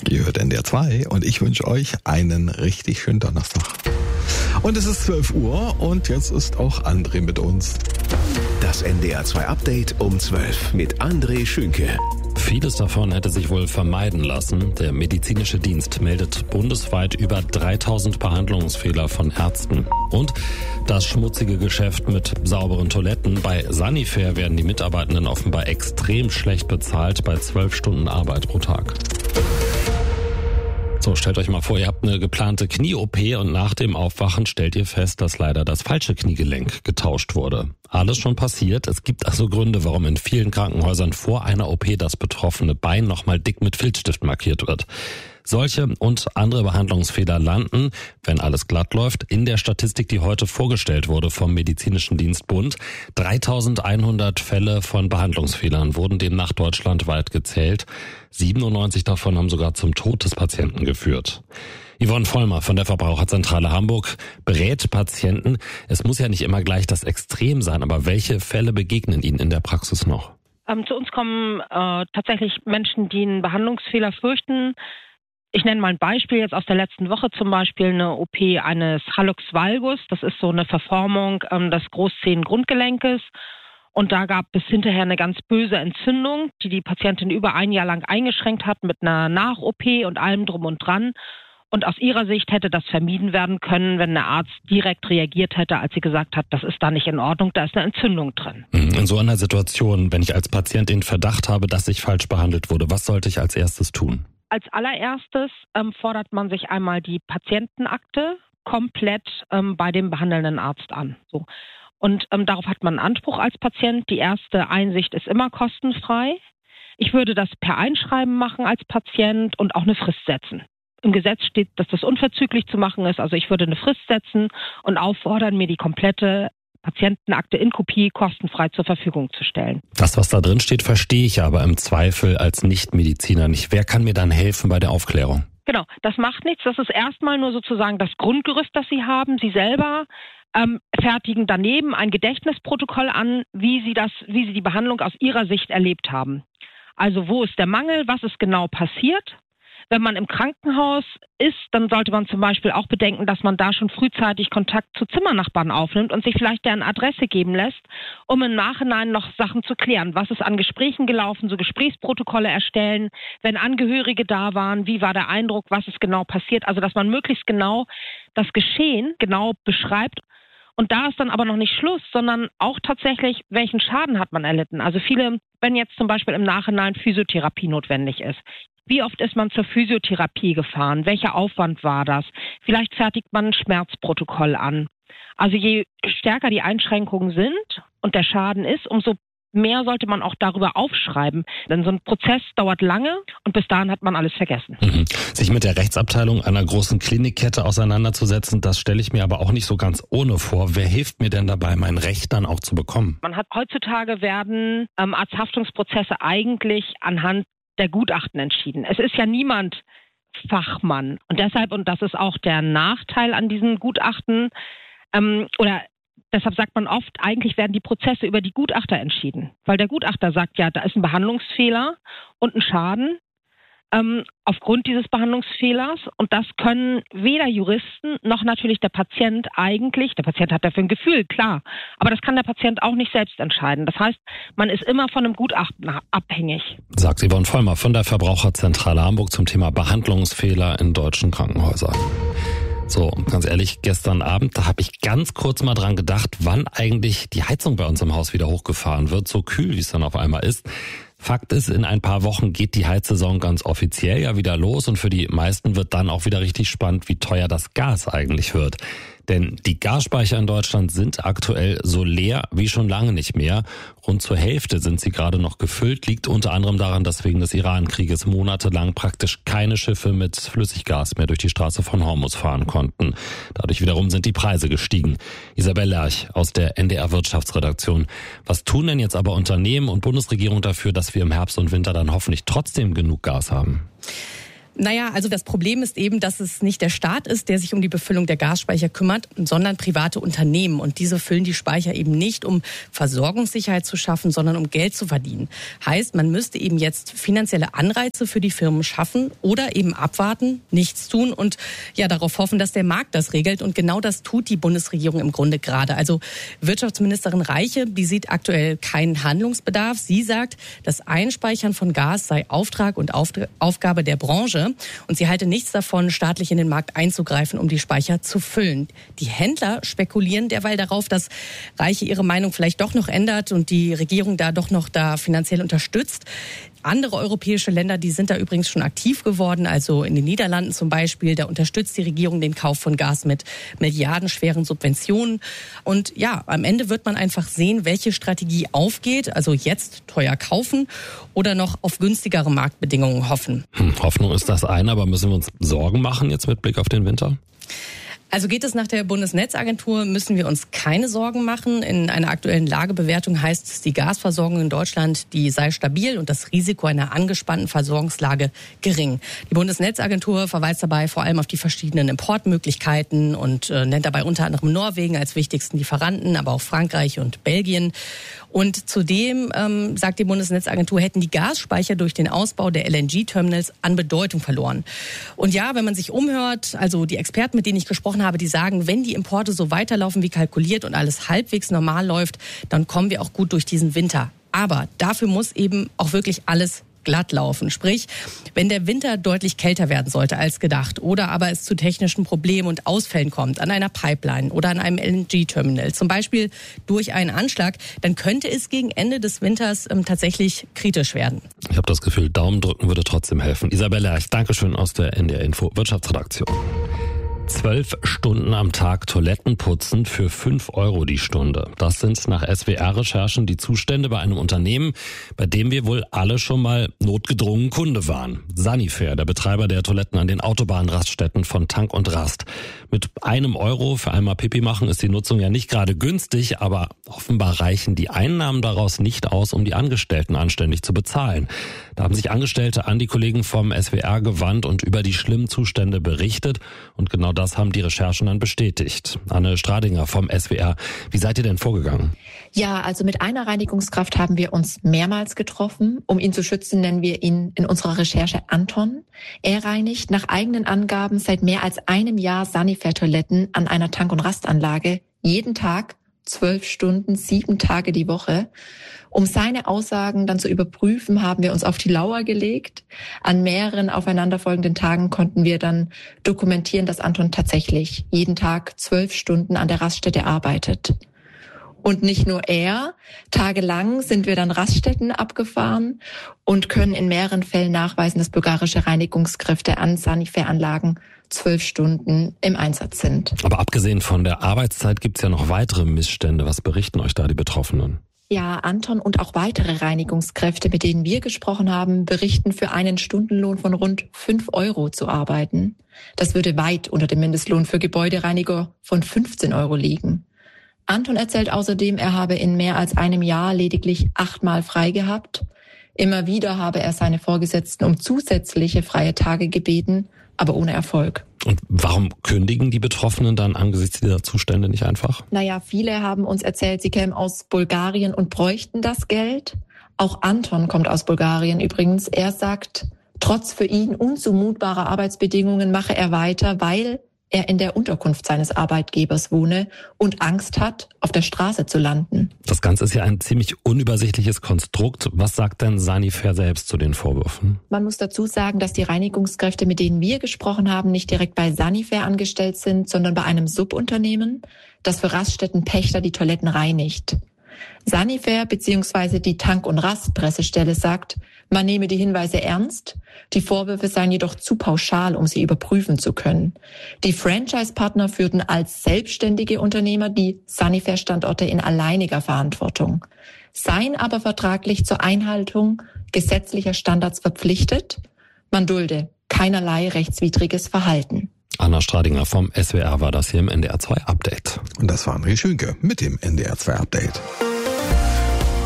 Ihr hört NDR 2 und ich wünsche euch einen richtig schönen Donnerstag. Und es ist 12 Uhr und jetzt ist auch André mit uns. Das NDR 2 Update um 12 mit André Schünke. Vieles davon hätte sich wohl vermeiden lassen. Der medizinische Dienst meldet bundesweit über 3000 Behandlungsfehler von Ärzten. Und das schmutzige Geschäft mit sauberen Toiletten. Bei Sanifair werden die Mitarbeitenden offenbar extrem schlecht bezahlt bei 12 Stunden Arbeit pro Tag. So, stellt euch mal vor, ihr habt eine geplante Knie-OP und nach dem Aufwachen stellt ihr fest, dass leider das falsche Kniegelenk getauscht wurde. Alles schon passiert. Es gibt also Gründe, warum in vielen Krankenhäusern vor einer OP das betroffene Bein nochmal dick mit Filzstift markiert wird. Solche und andere Behandlungsfehler landen, wenn alles glatt läuft, in der Statistik, die heute vorgestellt wurde vom Medizinischen Dienstbund. 3100 Fälle von Behandlungsfehlern wurden demnach deutschlandweit gezählt. 97 davon haben sogar zum Tod des Patienten geführt. Yvonne Vollmer von der Verbraucherzentrale Hamburg berät Patienten. Es muss ja nicht immer gleich das Extrem sein, aber welche Fälle begegnen Ihnen in der Praxis noch? Zu uns kommen tatsächlich Menschen, die einen Behandlungsfehler fürchten. Ich nenne mal ein Beispiel jetzt aus der letzten Woche, zum Beispiel eine OP eines Hallux valgus. Das ist so eine Verformung des Großzehengrundgelenkes. Und da gab es hinterher eine ganz böse Entzündung, die die Patientin über ein Jahr lang eingeschränkt hat mit einer Nach-OP und allem drum und dran. Und aus ihrer Sicht hätte das vermieden werden können, wenn der Arzt direkt reagiert hätte, als sie gesagt hat, das ist da nicht in Ordnung, da ist eine Entzündung drin. In so einer Situation, wenn ich als Patient den Verdacht habe, dass ich falsch behandelt wurde, was sollte ich als erstes tun? Als allererstes fordert man sich einmal die Patientenakte komplett bei dem behandelnden Arzt an. So. Und darauf hat man Anspruch als Patient. Die erste Einsicht ist immer kostenfrei. Ich würde das per Einschreiben machen als Patient und auch eine Frist setzen. Im Gesetz steht, dass das unverzüglich zu machen ist. Also ich würde eine Frist setzen und auffordern, mir die komplette Patientenakte in Kopie kostenfrei zur Verfügung zu stellen. Das, was da drin steht, verstehe ich aber im Zweifel als Nichtmediziner nicht. Wer kann mir dann helfen bei der Aufklärung? Genau, das macht nichts. Das ist erstmal nur sozusagen das Grundgerüst, das Sie haben. Sie selber fertigen daneben ein Gedächtnisprotokoll an, wie Sie die Behandlung aus Ihrer Sicht erlebt haben. Also wo ist der Mangel, was ist genau passiert? Wenn man im Krankenhaus ist, dann sollte man zum Beispiel auch bedenken, dass man da schon frühzeitig Kontakt zu Zimmernachbarn aufnimmt und sich vielleicht deren Adresse geben lässt, um im Nachhinein noch Sachen zu klären. Was ist an Gesprächen gelaufen, so Gesprächsprotokolle erstellen, wenn Angehörige da waren, wie war der Eindruck, was ist genau passiert. Also dass man möglichst genau das Geschehen genau beschreibt. Und da ist dann aber noch nicht Schluss, sondern auch tatsächlich, welchen Schaden hat man erlitten. Also wenn jetzt zum Beispiel im Nachhinein Physiotherapie notwendig ist. Wie oft ist man zur Physiotherapie gefahren? Welcher Aufwand war das? Vielleicht fertigt man ein Schmerzprotokoll an. Also je stärker die Einschränkungen sind und der Schaden ist, umso mehr sollte man auch darüber aufschreiben. Denn so ein Prozess dauert lange und bis dahin hat man alles vergessen. Sich mit der Rechtsabteilung einer großen Klinikkette auseinanderzusetzen, das stelle ich mir aber auch nicht so ganz ohne vor. Wer hilft mir denn dabei, mein Recht dann auch zu bekommen? Heutzutage werden Arzthaftungsprozesse eigentlich anhand der Gutachten entschieden. Es ist ja niemand Fachmann. Und deshalb, und das ist auch der Nachteil an diesen Gutachten, deshalb sagt man oft, eigentlich werden die Prozesse über die Gutachter entschieden. Weil der Gutachter sagt, ja, da ist ein Behandlungsfehler und ein Schaden aufgrund dieses Behandlungsfehlers. Und das können weder Juristen noch natürlich der Patient eigentlich. Der Patient hat dafür ein Gefühl, klar. Aber das kann der Patient auch nicht selbst entscheiden. Das heißt, man ist immer von einem Gutachten abhängig. Sagt Yvonne Vollmer von der Verbraucherzentrale Hamburg zum Thema Behandlungsfehler in deutschen Krankenhäusern. So, ganz ehrlich, gestern Abend, da habe ich ganz kurz mal dran gedacht, wann eigentlich die Heizung bei uns im Haus wieder hochgefahren wird, so kühl, wie es dann auf einmal ist. Fakt ist, in ein paar Wochen geht die Heizsaison ganz offiziell ja wieder los und für die meisten wird dann auch wieder richtig spannend, wie teuer das Gas eigentlich wird. Denn die Gasspeicher in Deutschland sind aktuell so leer wie schon lange nicht mehr. Rund zur Hälfte sind sie gerade noch gefüllt, liegt unter anderem daran, dass wegen des Iran-Krieges monatelang praktisch keine Schiffe mit Flüssiggas mehr durch die Straße von Hormuz fahren konnten. Dadurch wiederum sind die Preise gestiegen. Isabel Lerch aus der NDR Wirtschaftsredaktion. Was tun denn jetzt aber Unternehmen und Bundesregierung dafür, dass wir im Herbst und Winter dann hoffentlich trotzdem genug Gas haben? Naja, also das Problem ist eben, dass es nicht der Staat ist, der sich um die Befüllung der Gasspeicher kümmert, sondern private Unternehmen. Und diese füllen die Speicher eben nicht, um Versorgungssicherheit zu schaffen, sondern um Geld zu verdienen. Heißt, man müsste eben jetzt finanzielle Anreize für die Firmen schaffen oder eben abwarten, nichts tun und ja darauf hoffen, dass der Markt das regelt. Und genau das tut die Bundesregierung im Grunde gerade. Also Wirtschaftsministerin Reiche, die sieht aktuell keinen Handlungsbedarf. Sie sagt, das Einspeichern von Gas sei Auftrag und Aufgabe der Branche. Und sie halte nichts davon, staatlich in den Markt einzugreifen, um die Speicher zu füllen. Die Händler spekulieren derweil darauf, dass Reiche ihre Meinung vielleicht doch noch ändert und die Regierung da doch noch finanziell unterstützt. Andere europäische Länder, die sind da übrigens schon aktiv geworden. Also in den Niederlanden zum Beispiel, da unterstützt die Regierung den Kauf von Gas mit milliardenschweren Subventionen. Und ja, am Ende wird man einfach sehen, welche Strategie aufgeht. Also jetzt teuer kaufen oder noch auf günstigere Marktbedingungen hoffen. Hoffnung ist das eine, aber müssen wir uns Sorgen machen jetzt mit Blick auf den Winter? Also geht es nach der Bundesnetzagentur, müssen wir uns keine Sorgen machen. In einer aktuellen Lagebewertung heißt es, die Gasversorgung in Deutschland, die sei stabil und das Risiko einer angespannten Versorgungslage gering. Die Bundesnetzagentur verweist dabei vor allem auf die verschiedenen Importmöglichkeiten und nennt dabei unter anderem Norwegen als wichtigsten Lieferanten, aber auch Frankreich und Belgien. Und zudem, sagt die Bundesnetzagentur, hätten die Gasspeicher durch den Ausbau der LNG-Terminals an Bedeutung verloren. Und ja, wenn man sich umhört, also die Experten, mit denen ich gesprochen habe, die sagen, wenn die Importe so weiterlaufen wie kalkuliert und alles halbwegs normal läuft, dann kommen wir auch gut durch diesen Winter. Aber dafür muss eben auch wirklich alles glatt laufen. Sprich, wenn der Winter deutlich kälter werden sollte als gedacht oder aber es zu technischen Problemen und Ausfällen kommt an einer Pipeline oder an einem LNG-Terminal, zum Beispiel durch einen Anschlag, dann könnte es gegen Ende des Winters tatsächlich kritisch werden. Ich habe das Gefühl, Daumen drücken würde trotzdem helfen. Isabella Lerch, Dankeschön aus der NDR Info Wirtschaftsredaktion. 12 Stunden am Tag Toiletten putzen für 5 € die Stunde. Das sind nach SWR-Recherchen die Zustände bei einem Unternehmen, bei dem wir wohl alle schon mal notgedrungen Kunde waren. Sanifair, der Betreiber der Toiletten an den Autobahnraststätten von Tank und Rast. Mit 1 € für einmal Pipi machen ist die Nutzung ja nicht gerade günstig, aber offenbar reichen die Einnahmen daraus nicht aus, um die Angestellten anständig zu bezahlen. Da haben sich Angestellte an die Kollegen vom SWR gewandt und über die schlimmen Zustände berichtet und genau das haben die Recherchen dann bestätigt. Anne Stradinger vom SWR. Wie seid ihr denn vorgegangen? Ja, also mit einer Reinigungskraft haben wir uns mehrmals getroffen. Um ihn zu schützen, nennen wir ihn in unserer Recherche Anton. Er reinigt nach eigenen Angaben seit mehr als einem Jahr Sanifair-Toiletten an einer Tank- und Rastanlage. Jeden Tag, 12 Stunden, 7 Tage die Woche. Um seine Aussagen dann zu überprüfen, haben wir uns auf die Lauer gelegt. An mehreren aufeinanderfolgenden Tagen konnten wir dann dokumentieren, dass Anton tatsächlich jeden Tag 12 Stunden an der Raststätte arbeitet. Und nicht nur er, tagelang sind wir dann Raststätten abgefahren und können in mehreren Fällen nachweisen, dass bulgarische Reinigungskräfte an Sanifair-Anlagen 12 Stunden im Einsatz sind. Aber abgesehen von der Arbeitszeit gibt's ja noch weitere Missstände. Was berichten euch da die Betroffenen? Ja, Anton und auch weitere Reinigungskräfte, mit denen wir gesprochen haben, berichten, für einen Stundenlohn von rund 5 € zu arbeiten. Das würde weit unter dem Mindestlohn für Gebäudereiniger von 15 € liegen. Anton erzählt außerdem, er habe in mehr als einem Jahr lediglich 8-mal frei gehabt. Immer wieder habe er seine Vorgesetzten um zusätzliche freie Tage gebeten, aber ohne Erfolg. Und warum kündigen die Betroffenen dann angesichts dieser Zustände nicht einfach? Naja, viele haben uns erzählt, sie kämen aus Bulgarien und bräuchten das Geld. Auch Anton kommt aus Bulgarien übrigens. Er sagt, trotz für ihn unzumutbarer Arbeitsbedingungen mache er weiter, weil er in der Unterkunft seines Arbeitgebers wohne und Angst hat, auf der Straße zu landen. Das Ganze ist ja ein ziemlich unübersichtliches Konstrukt. Was sagt denn Sanifair selbst zu den Vorwürfen? Man muss dazu sagen, dass die Reinigungskräfte, mit denen wir gesprochen haben, nicht direkt bei Sanifair angestellt sind, sondern bei einem Subunternehmen, das für Raststättenpächter die Toiletten reinigt. Sanifair bzw. die Tank- und Rastpressestelle sagt, man nehme die Hinweise ernst, die Vorwürfe seien jedoch zu pauschal, um sie überprüfen zu können. Die Franchise-Partner führten als selbstständige Unternehmer die Sanifair-Standorte in alleiniger Verantwortung, seien aber vertraglich zur Einhaltung gesetzlicher Standards verpflichtet. Man dulde keinerlei rechtswidriges Verhalten. Anna Stradinger vom SWR war das hier im NDR 2 Update. Und das war André Schünke mit dem NDR 2 Update.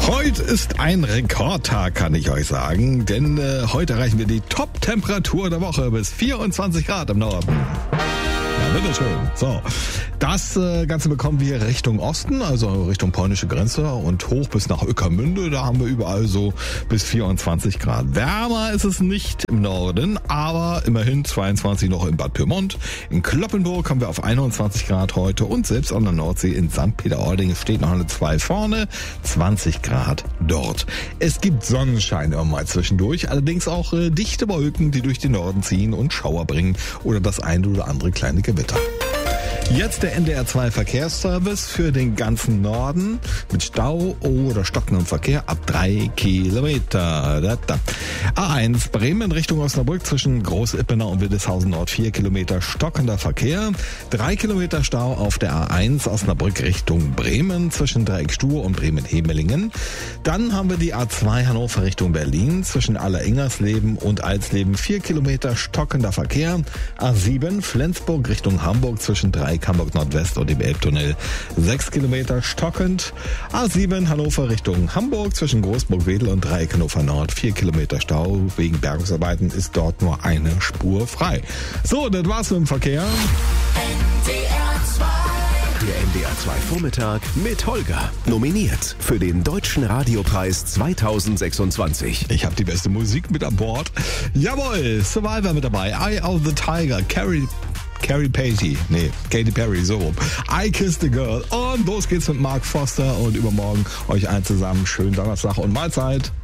Heute ist ein Rekordtag, kann ich euch sagen, denn heute erreichen wir die Top-Temperatur der Woche bis 24 Grad im Norden. Ja, bitteschön. So, das Ganze bekommen wir Richtung Osten, also Richtung polnische Grenze und hoch bis nach Ueckermünde. Da haben wir überall so bis 24 Grad. Wärmer ist es nicht im Norden, aber immerhin 22 noch in Bad Pyrmont. In Cloppenburg haben wir auf 21 Grad heute und selbst an der Nordsee in St. Peter-Ording steht noch eine 2 vorne, 20 Grad dort. Es gibt Sonnenschein immer mal zwischendurch, allerdings auch dichte Wolken, die durch den Norden ziehen und Schauer bringen oder das eine oder andere kleine Gewitter. Jetzt der NDR 2 Verkehrsservice für den ganzen Norden mit Stau oder stockendem Verkehr ab 3 Kilometer. A1 Bremen Richtung Osnabrück zwischen Groß-Ippener und Wildeshausen Nord 4 Kilometer stockender Verkehr. 3 Kilometer Stau auf der A1 Osnabrück Richtung Bremen zwischen Dreieckstuhr und Bremen-Hemelingen. Dann haben wir die A2 Hannover Richtung Berlin zwischen Allerengersleben und Alsleben 4 Kilometer stockender Verkehr. A7 Flensburg Richtung Hamburg zwischen Dreieck Hamburg Nordwest und dem Elbtunnel 6 Kilometer stockend. A7 Hannover Richtung Hamburg zwischen Großburg-Wedel und Dreieck Hannover Nord 4 Kilometer Stau. Wegen Bergungsarbeiten ist dort nur eine Spur frei. So, das war's mit dem Verkehr. Der NDR 2 Vormittag mit Holger. Nominiert für den Deutschen Radiopreis 2026. Ich habe die beste Musik mit an Bord. Jawohl, Survivor mit dabei. Eye of the Tiger, Katy Perry, so rum. I Kissed a Girl. Und los geht's mit Mark Foster und übermorgen euch allen zusammen schönen Donnerstag und Mahlzeit.